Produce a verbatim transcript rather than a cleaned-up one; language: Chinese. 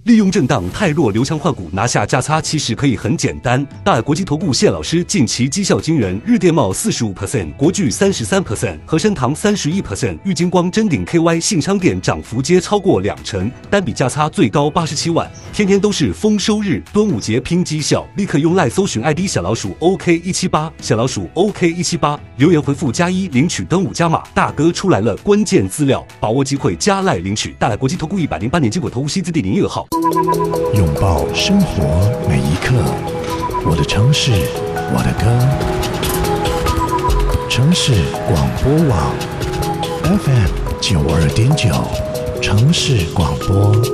利用震荡太弱留强换股拿下价差，其实可以很简单。大耳国际投顾谢老师近期绩效惊人，日电贸 百分之四十五， 国巨 百分之三十三， 和生堂 百分之三十一， 玉金光、臻鼎 K Y 信昌店涨幅皆超过两成，单笔价差最高八十七万。天天都是丰收日，端午节拼绩效，立刻用赖搜寻 I D 小老鼠 O K 一七八， 小老鼠 O K 一七八， 留言回复加一领取端午加码，大哥出来了关键资料，把握机会加赖领取。大耳国际投顾一百零八年经管投顾新字第零一二号。 拥抱生活每一刻，我的城市，我的歌。城市广播网 F M 九二点九，城市广播。